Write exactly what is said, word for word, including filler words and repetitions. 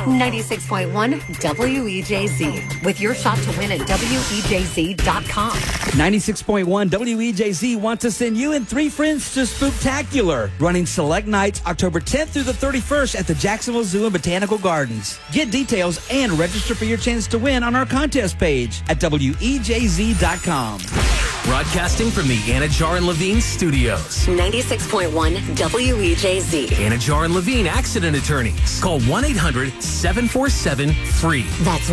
ninety-six point one W E J Z with your shot to win at W E J Z dot com. ninety-six point one W E J Z wants to send you and three friends to Spooktacular, running select nights October tenth through the thirty-first at the Jacksonville Zoo and Botanical Gardens. Get details and register for your chance to win on our contest page at W E J Z dot com. Broadcasting from the Anajar and Levine Studios. ninety-six point one W E J Z. Anajar and Levine Accident Attorneys. Call one eight hundred seven four seven free. That's